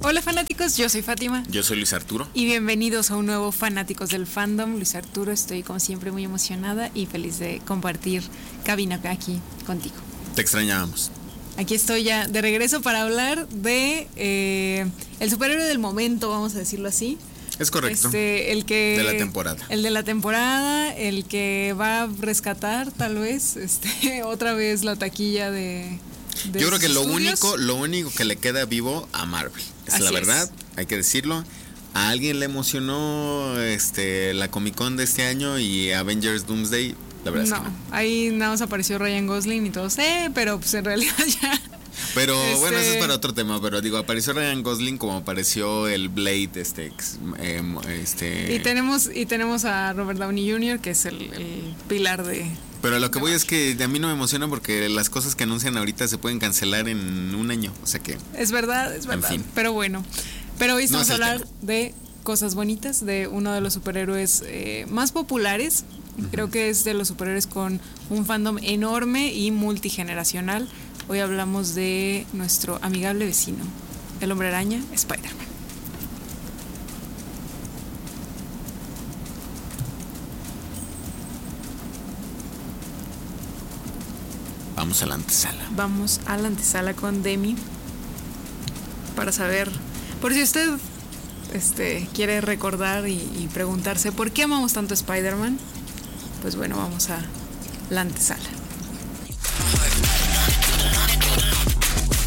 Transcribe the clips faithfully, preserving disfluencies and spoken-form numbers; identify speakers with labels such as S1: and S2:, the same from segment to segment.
S1: Hola fanáticos, yo soy Fátima.
S2: Yo soy Luis Arturo.
S1: Y bienvenidos a un nuevo Fanáticos del Fandom. Luis Arturo, estoy como siempre muy emocionada y feliz de compartir cabina aquí contigo.
S2: Te extrañábamos.
S1: Aquí estoy ya de regreso para hablar de eh, el superhéroe del momento, vamos a decirlo así.
S2: Es correcto.
S1: Este, el que
S2: de la temporada.
S1: El de la temporada, el que va a rescatar tal vez este otra vez la taquilla de, de
S2: Yo creo que lo
S1: estudios.
S2: único, lo único que le queda vivo a Marvel. Es
S1: Así
S2: la verdad,
S1: es.
S2: hay que decirlo. A alguien le emocionó este la Comic Con de este año y Avengers Doomsday. La verdad
S1: no,
S2: es que no.
S1: Ahí nada más apareció Ryan Gosling y todos, eh, pero pues en realidad ya.
S2: Pero
S1: este...
S2: bueno, eso es para otro tema. Pero digo, apareció Ryan Gosling como apareció el Blade, este, eh, este.
S1: Y tenemos y tenemos a Robert Downey junior, que es el, el pilar de.
S2: Pero lo que voy es que a mí no me emociona porque las cosas que anuncian ahorita se pueden cancelar en un año. O sea que.
S1: Es verdad, es verdad.
S2: En fin.
S1: Pero bueno. Pero hoy estamos
S2: No
S1: a
S2: es el
S1: hablar
S2: tema.
S1: de cosas bonitas, de uno de los superhéroes eh, más populares. Uh-huh. Creo que es de los superhéroes con un fandom enorme y multigeneracional. Hoy hablamos de nuestro amigable vecino, el Hombre Araña, Spider-Man.
S2: Vamos a la antesala.
S1: Vamos a la antesala con Demi para saber, por si usted este, quiere recordar y, y preguntarse por qué amamos tanto a Spider-Man, pues bueno, vamos a la antesala.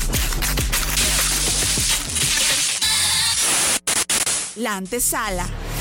S3: La antesala.